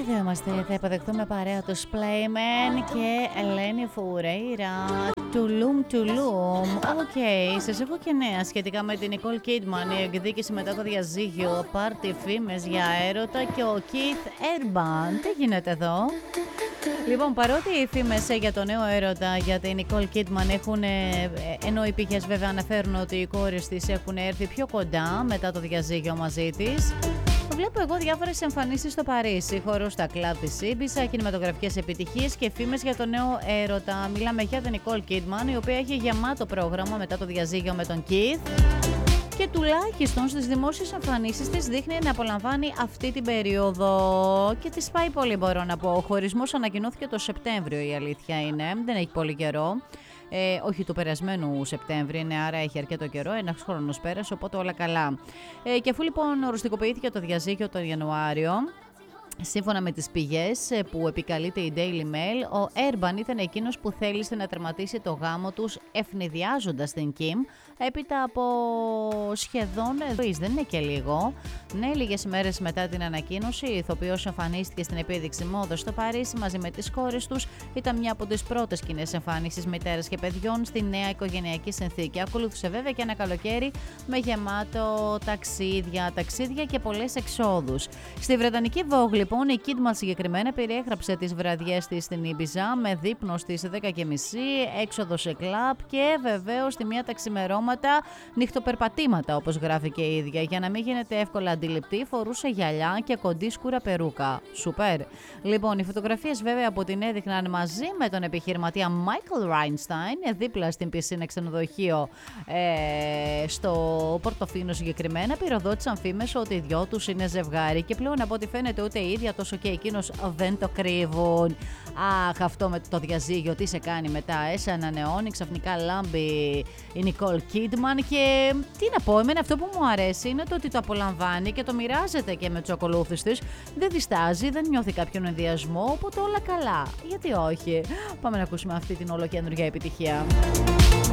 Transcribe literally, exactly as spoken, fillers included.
εδώ είμαστε, θα υποδεχτούμε παρέα τους Playmen και Ελένη Φουρέιρα. Τουλούμ τουλούμ. Οκ, σας έχω και νέα σχετικά με την Νικόλ Κίτμαν. Η εκδίκηση μετά το διαζύγιο, πάρτι φήμες για έρωτα και ο Keith Urban. Τι γίνεται εδώ? Λοιπόν, παρότι οι φήμες για το νέο έρωτα για την Νικόλ Κίτμαν έχουν, ενώ οι πηγές βέβαια αναφέρουν ότι οι κόρες της έχουν έρθει πιο κοντά μετά το διαζύγιο μαζί της, βλέπω εγώ διάφορες εμφανίσεις στο Παρίσι, χορό στα κλαμπ της Ήμπισα, κινηματογραφικές επιτυχίες και φήμες για το νέο έρωτα. Μιλάμε για την Νικόλ Κίτμαν, η οποία έχει γεμάτο πρόγραμμα μετά το διαζύγιο με τον Keith. Και τουλάχιστον στις δημόσιες εμφανίσεις της δείχνει να απολαμβάνει αυτή την περίοδο και της πάει πολύ, μπορώ να πω. Ο χωρισμός ανακοινώθηκε το Σεπτέμβριο, η αλήθεια είναι, δεν έχει πολύ καιρό. Ε, όχι του περασμένου Σεπτέμβρη, είναι, άρα έχει αρκετό καιρό, ένας χρόνος πέρασε, οπότε όλα καλά. Ε, και αφού λοιπόν οριστικοποιήθηκε το διαζύγιο τον Ιανουάριο, σύμφωνα με τις πηγές που επικαλείται η Daily Mail, ο Urban ήταν εκείνος που θέλησε να τερματίσει το γάμο τους ευνηδιάζοντας την Kim έπειτα από σχεδόν, δεν είναι και λίγο. Ναι, λίγες μέρες μετά την ανακοίνωση, η ηθοποιός εμφανίστηκε στην επίδειξη μόδας στο Παρίσι μαζί με τις κόρες τους. Ήταν μια από τις πρώτες κοινές εμφάνισεις μητέρας και παιδιών στη νέα οικογενειακή συνθήκη. Ακολούθησε βέβαια και ένα καλοκαίρι με γεμάτο ταξίδια, ταξίδια και πολλές εξόδους. Στη βρετανική Vogue, λοιπόν, η Kidman συγκεκριμένα περιέγραψε τις βραδιές της στην Ήμπιζα με δείπνο στις δέκα και μισή, έξοδο σε κλαμπ και βεβαίως στη μία τα ξημερώματα νυχτοπερπατήματα, όπως γράφει και η ίδια. Για να μην γίνεται εύκολα αντιληπτή, φορούσε γυαλιά και κοντή σκούρα περούκα. Σούπερ. Λοιπόν, οι φωτογραφίες βέβαια που την έδειχναν μαζί με τον επιχειρηματία Michael Reinstein δίπλα στην πισίνα ξενοδοχείο ε, στο Πορτοφίνο συγκεκριμένα, πυροδότησαν φήμες ότι οι δυο τους είναι ζευγάρι και πλέον από ό,τι φαίνεται ούτε η ίδια τόσο και εκείνος δεν το κρύβουν. Αχ, αυτό με το διαζύγιο τι σε κάνει μετά, ε, σε ανανεώνει, ξαφνικά λάμπει η Νικόλ Κίτμαν και τι να πω, εμένα αυτό που μου αρέσει είναι το ότι το απολαμβάνει και το μοιράζεται και με τους ακολούθους της. Δεν διστάζει, δεν νιώθει κάποιον ενδιασμό, οπότε όλα καλά. Γιατί όχι. Πάμε να ακούσουμε αυτή την ολοκέντρια επιτυχία.